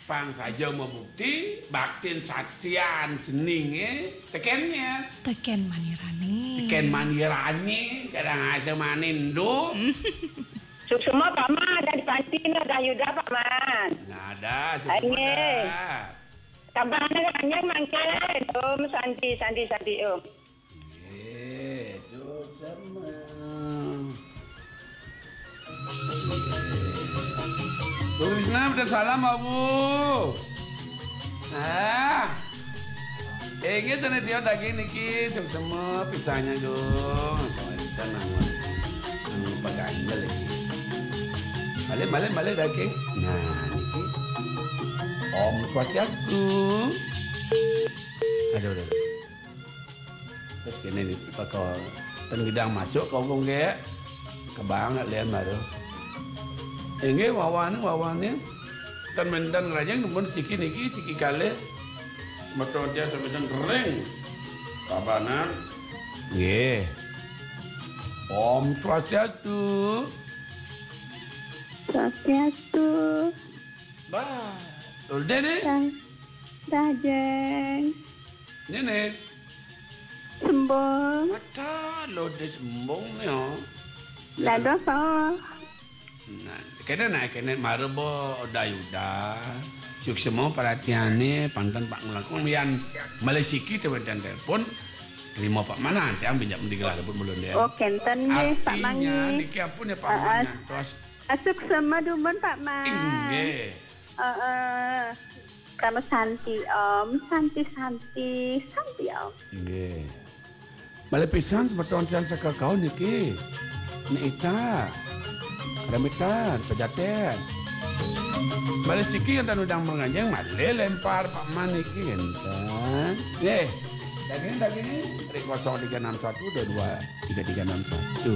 pang saja mau bukti baktin satian jenenge tekennya Teken manirani. teken manirani kadang aja manindo. Semua Pak Man ada di pantin ada Yuda Pak Man. Nada Aye. sudah. Kabarnya hanya mangken. Santi om. Yes, sama. Bu Krisna, dan salam Abu. Ini jenis dia daging niki, semua pisahnya dong. Kita nama pagainya lagi. Balik daging. Nah, niki. Om Swastiastu. Aduh. Terus kini nih, kalau penggidang masuk kau bungge, kebanget lian baru. Ini wawannya, dan mendan rajang numpun siki niki siki kale, betul dia sebenarnya kering, kabanan, ye, Om Swastiastu, bah, udah deh, Dajeng, nenek, sembong, mata lo deh sembong nih oh. dadoso, Nah, kena marbo dayuda. Suksemo perhatiannya pantan Pak Ngelakon yang Malesiki teman-teman telepon terima Pak mana nanti ambil jam digelar pun belum dia. oh kenten nih Pak Mangi. Artinya niki ampun ya Pak Mana. Terus Asuk sama dumun Pak Man. inge. Kamu Santi Om, Santi Om. Inge. Balik pisan seperti saka kau niki. Ni ita. Remitan, pejaten. Malesiki yang dan udang menganjang male lempar Pak Man niki enten. Daging dari 0361 22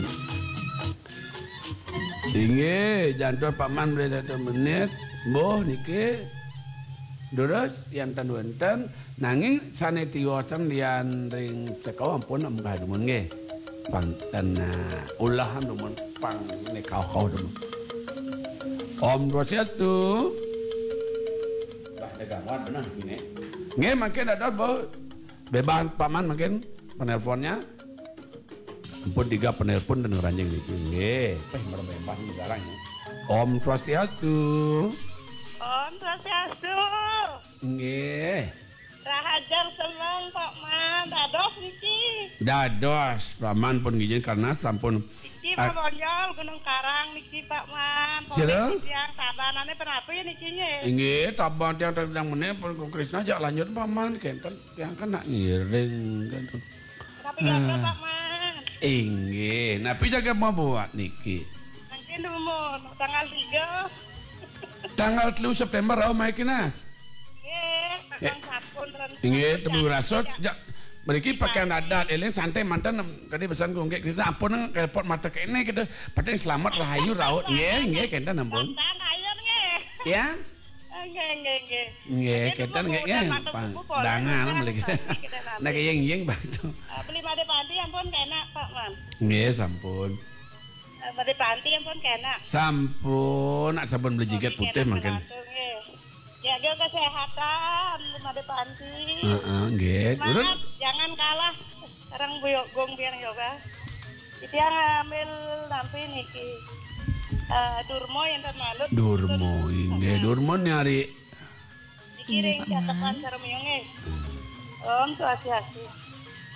3361. Inge jantung Pak Man boleh 1 menit. Boh niki. Terus yang tan wenten nanging sanetiosan lian ring sekau ampun ambah dumun nge. Panten ulahan dumun pang ne kau dumun. Om Swastiastu. Bah dagangan benar gini. Nge makin ada boh. Beban paman makin penelponnya. Ampun 3 penelpon dan ranjing niki. Nge, merebebas negaranya. Om Swastiastu. Om Swastiastu. Nge. Rahajar seneng Pak Man, dados niki. Dados, paman pun ngijin karena sampun Niki mah bonjol Gunung Karang niki Pak Man. Sira? Yang tabanane penapi nikinya. Inggih tabang tiang tendang meneh pun ku Krisna jak lanjut paman kenten yang kena ngiring kan. Tapi jaga Pak Man. Inggih, napi jaga mau buat niki. Nanti dumun tanggal 3. Tanggal 3 September au mai kinas. Nggih, sabun Inggih tebu rasot jak Mereka pakaian adat, ini santai mantan tadi pesan gue kita ampun repot mata kene kita padahal selamat rahayu raut, nggih kenten ampun. Ya? Nggih kenten nggih dangan beli kita. Nak yeng bantu. Beli made panti ampun kena Pak Man. Nggih sampun. Made panti ampun kena. Sampun, nak sampun beli jiket putih makan. Jaga kesehatan made panti. Nggih. Jangan kalah. Sekarang buyok gong biar yoga. Itu yang ngambil nampi niki. Durmo yang termalut. Durmo, inge Durmo nyari. Dikiring catatan saremiyonge. Om Swastiastu.